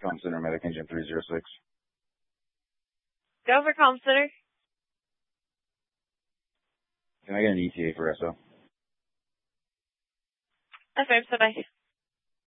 Comm Center, Medic Engine 306. Go for Comm Center. Can I get an ETA for SO? Affirm, bye-bye.